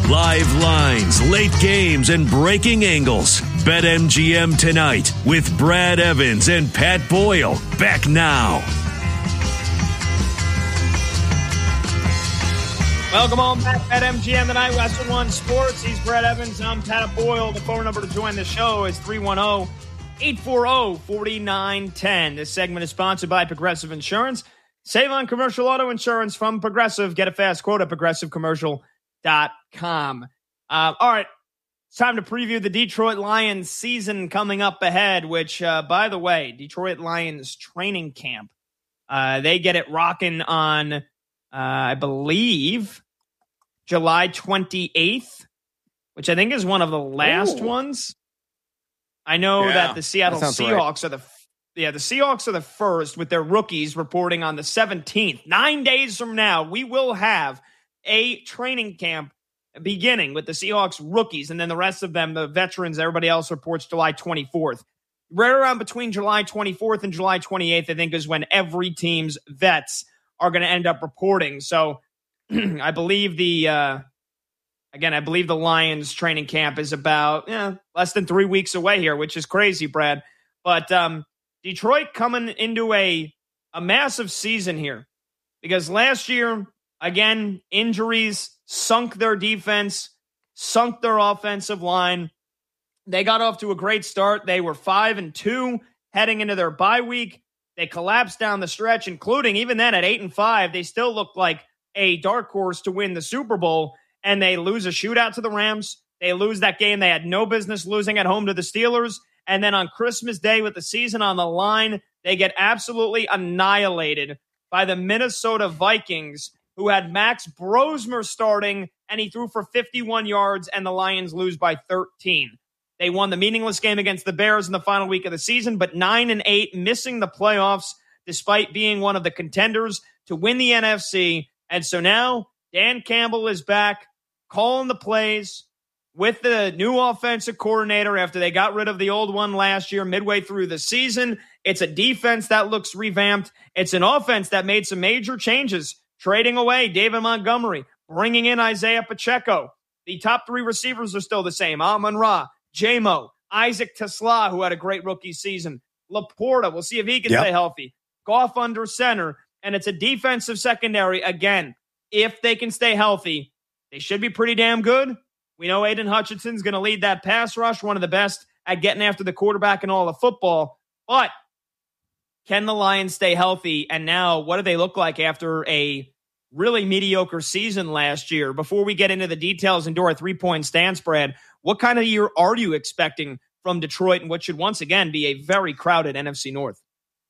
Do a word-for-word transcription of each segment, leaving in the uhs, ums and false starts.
Live lines, late games, and breaking angles. BetMGM tonight with Brad Evans and Pat Boyle. Back now. Welcome on back at M G M tonight, Western One Sports. He's Brad Evans. I'm Pat Boyle. The phone number to join the show is three one zero, eight four zero, four nine one zero. This segment is sponsored by Progressive Insurance. Save on commercial auto insurance from Progressive. Get a fast quote at progressive commercial dot com. Uh, all right, it's time to preview the Detroit Lions season coming up ahead, which, uh, by the way, Detroit Lions training camp, uh, they get it rocking on, uh, I believe, July twenty-eighth, which I think is one of the last Ooh. ones. I know yeah, that the Seattle that Seahawks right. are the yeah the Seahawks are the first with their rookies reporting on the seventeenth. Nine days from now, we will have a training camp beginning with the Seahawks rookies, and then the rest of them, the veterans, everybody else reports July twenty-fourth. Right around between July twenty-fourth and July twenty-eighth, I think, is when every team's vets are going to end up reporting. So I believe the, uh, again, I believe the Lions training camp is about yeah, less than three weeks away here, which is crazy, Brad. But um, Detroit coming into a, a massive season here because last year, again, injuries sunk their defense, sunk their offensive line. They got off to a great start. They were five and two heading into their bye week. They collapsed down the stretch, including even then at eight and five. They still looked like a dark horse to win the Super Bowl, and they lose a shootout to the Rams. They lose that game they had no business losing at home to the Steelers. And then on Christmas Day with the season on the line, they get absolutely annihilated by the Minnesota Vikings, who had Max Brosmer starting, and he threw for fifty-one yards, and the Lions lose by thirteen. They won the meaningless game against the Bears in the final week of the season, but nine and eight, missing the playoffs despite being one of the contenders to win the N F C. And so now Dan Campbell is back calling the plays with the new offensive coordinator after they got rid of the old one last year midway through the season. It's a defense that looks revamped. It's an offense that made some major changes, trading away David Montgomery, bringing in Isaiah Pacheco. The top three receivers are still the same. Amon-Ra, J-Mo, Isaac Tesla, who had a great rookie season. Laporta, we'll see if he can yep. stay healthy. Goff under center, and it's a defensive secondary. Again, if they can stay healthy, they should be pretty damn good. We know Aiden Hutchinson's going to lead that pass rush, one of the best at getting after the quarterback in all of football. But can the Lions stay healthy? And now, what do they look like after a really mediocre season last year? Before we get into the details and do our three-point stance, Brad, what kind of year are you expecting from Detroit and what should once again be a very crowded N F C North?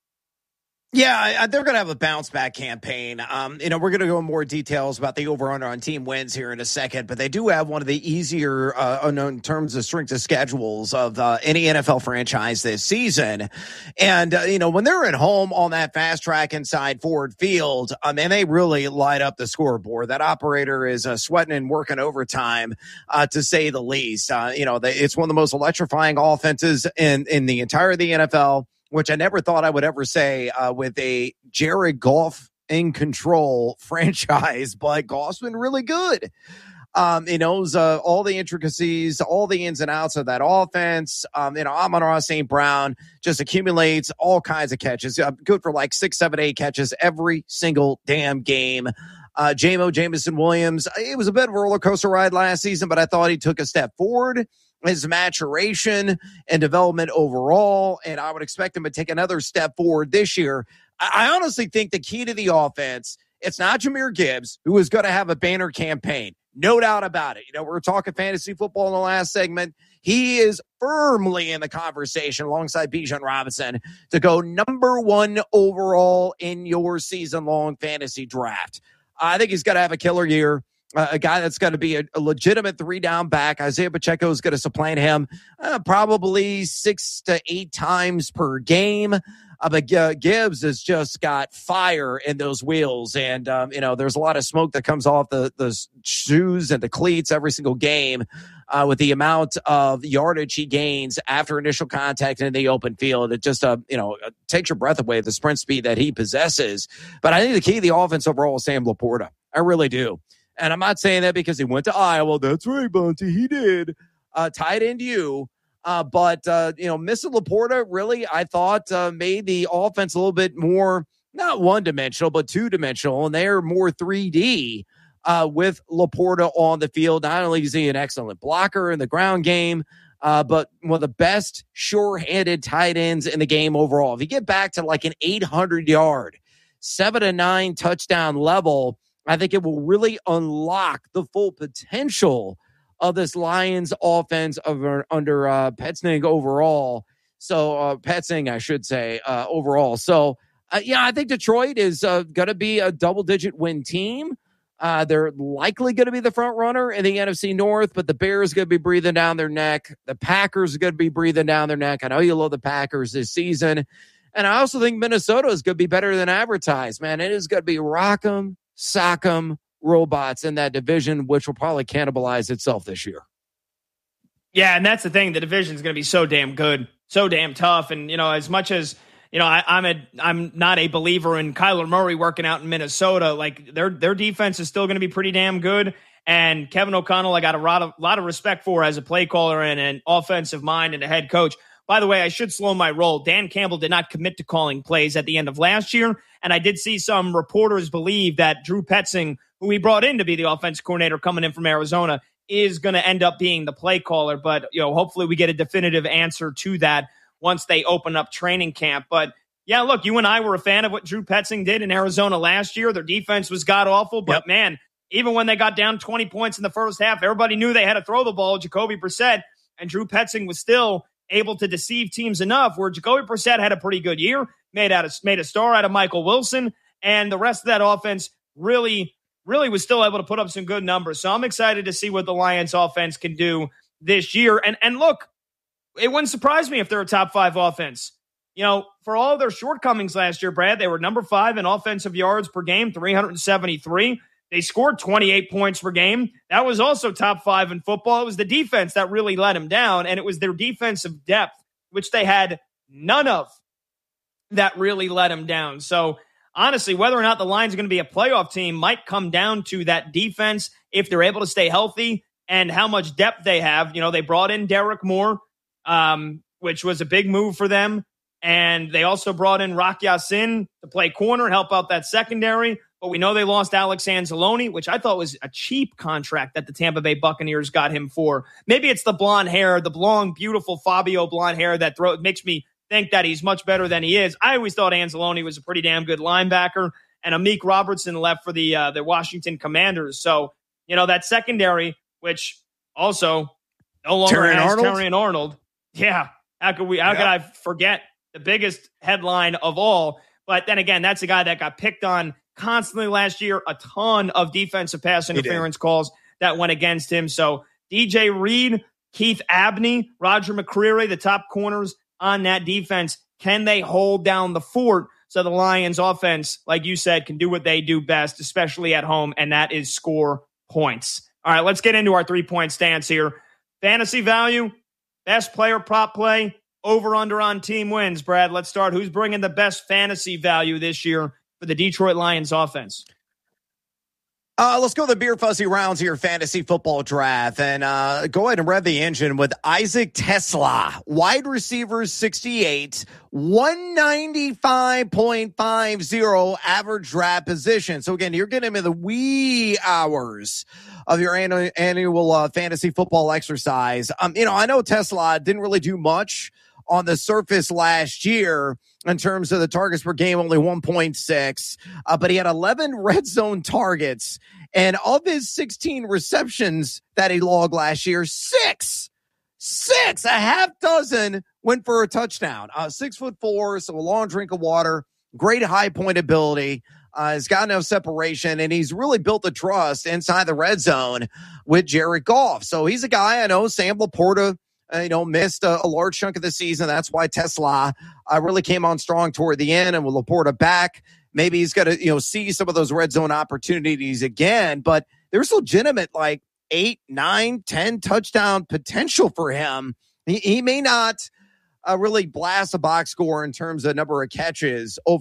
Yeah, they're going to have a bounce-back campaign. Um, you know, we're going to go in more details about the over-under on team wins here in a second, but they do have one of the easier, uh, in terms of strength of schedules of uh, any N F L franchise this season. And, uh, you know, when they're at home on that fast track inside Ford Field, um, and they really light up the scoreboard. That operator is uh, sweating and working overtime, uh, to say the least. Uh, you know, they, it's one of the most electrifying offenses in, in the entire of the N F L, which I never thought I would ever say uh, with a Jared Goff in control franchise, but Goff's been really good. Um, he knows uh, all the intricacies, all the ins and outs of that offense. Um, you know, Amon-Ra Saint Brown just accumulates all kinds of catches. Uh, good for like six, seven, eight catches every single damn game. Uh, J-Mo, Jameson Williams, it was a bit of a roller coaster ride last season, but I thought he took a step forward. His maturation and development overall, and I would expect him to take another step forward this year. I, I honestly think the key to the offense, it's not Jahmyr Gibbs, who is going to have a banner campaign. No doubt about it. You know, we were talking fantasy football in the last segment. He is firmly in the conversation alongside Bijan Robinson to go number one overall in your season-long fantasy draft. I think he's going to have a killer year. Uh, a guy that's going to be a, a legitimate three-down back. Isaiah Pacheco is going to supplant him uh, probably six to eight times per game. Uh, but uh, Gibbs has just got fire in those wheels. And, um, you know, there's a lot of smoke that comes off the, the shoes and the cleats every single game uh, with the amount of yardage he gains after initial contact in the open field. It just, uh, you know, takes your breath away, the sprint speed that he possesses. But I think the key to the offense overall is Sam Laporta. I really do. And I'm not saying that because he went to Iowa. That's right, Bunty. He did. Uh, tied into you. Uh, but, uh, you know, missing Laporta really, I thought, uh, made the offense a little bit more, not one-dimensional, but two-dimensional. And they're more three D uh, with Laporta on the field. Not only is he an excellent blocker in the ground game, uh, but one of the best sure-handed tight ends in the game overall. If you get back to like an eight hundred yard, seven to nine touchdown level, I think it will really unlock the full potential of this Lions offense over, under uh, Petzing overall. So, uh, Petzing, I should say, uh, overall. So, uh, yeah, I think Detroit is uh, going to be a double-digit win team. Uh, they're likely going to be the front runner in the N F C North, but the Bears are going to be breathing down their neck. The Packers are going to be breathing down their neck. I know you love the Packers this season. And I also think Minnesota is going to be better than advertised, man. It is going to be rock 'em, sock 'em robots in that division, which will probably cannibalize itself this year. Yeah, and that's the thing. The division is going to be so damn good, so damn tough. And, you know, as much as, you know, I, I'm a, I'm not a believer in Kyler Murray working out in Minnesota. Like, their their defense is still going to be pretty damn good. And Kevin O'Connell, I got a lot of, lot of respect for as a play caller and an offensive mind and a head coach. By the way, I should slow my roll. Dan Campbell did not commit to calling plays at the end of last year. And I did see some reporters believe that Drew Petzing, who he brought in to be the offensive coordinator coming in from Arizona, is going to end up being the play caller. But, you know, hopefully we get a definitive answer to that once they open up training camp. But, yeah, look, you and I were a fan of what Drew Petzing did in Arizona last year. Their defense was god-awful. But, yep. man, even when they got down twenty points in the first half, everybody knew they had to throw the ball, Jacoby Brissett, and Drew Petzing was still able to deceive teams enough where Jacoby Brissett had a pretty good year, made out of, made a star out of Michael Wilson, and the rest of that offense really, really was still able to put up some good numbers. So I'm excited to see what the Lions offense can do this year. And and look, it wouldn't surprise me if they're a top five offense. You know, for all of their shortcomings last year, Brad, they were number five in offensive yards per game, three hundred seventy-three. They scored twenty-eight points per game. That was also top five in football. It was the defense that really let them down, and it was their defensive depth, which they had none of, that really let them down. So, honestly, whether or not the Lions are going to be a playoff team might come down to that defense, if they're able to stay healthy, and how much depth they have. You know, they brought in Derek Moore, um, which was a big move for them, and they also brought in Rock Ya-Sin to play corner and help out that secondary. But we know they lost Alex Anzalone, which I thought was a cheap contract that the Tampa Bay Buccaneers got him for. Maybe it's the blonde hair, the blonde, beautiful Fabio blonde hair that throw, makes me think that he's much better than he is. I always thought Anzalone was a pretty damn good linebacker, and Amik Robertson left for the uh, the Washington Commanders. So, you know, that secondary, which also no longer Terrion has Arnold? Terrion Arnold. Yeah, how could we? How yeah. could I forget the biggest headline of all? But then again, that's a guy that got picked on constantly last year, a ton of defensive pass interference calls that went against him. So D J Reed, Keith Abney, Roger McCreary, the top corners on that defense, can they hold down the fort so the Lions offense, like you said, can do what they do best, especially at home, and that is score points. All right, let's get into our three-point stance here. Fantasy value, best player prop play, over-under on team wins. Brad, let's start. Who's bringing the best fantasy value this year for the Detroit Lions offense? Uh, let's go the beer fuzzy rounds here, fantasy football draft, and uh, go ahead and rev the engine with Isaac Tesla, wide receiver sixty-eight, one ninety-five point five oh average draft position. So again, you're getting him in the wee hours of your annual, annual uh, fantasy football exercise. Um, you know, I know Tesla didn't really do much on the surface last year in terms of the targets per game, only one point six, uh, but he had eleven red zone targets, and of his sixteen receptions that he logged last year, six, six, a half dozen went for a touchdown. Uh, six foot four, so a long drink of water, great high point ability. Uh, he's got enough separation, and he's really built the trust inside the red zone with Jared Goff. So he's a guy, I know Sam Laporta, Uh, you know, missed a, a large chunk of the season. That's why Tesla uh, really came on strong toward the end, and with Laporta back, maybe he's got to, you know, see some of those red zone opportunities again. But there's legitimate like eight, nine, ten touchdown potential for him. He, he may not uh, really blast a box score in terms of number of catches over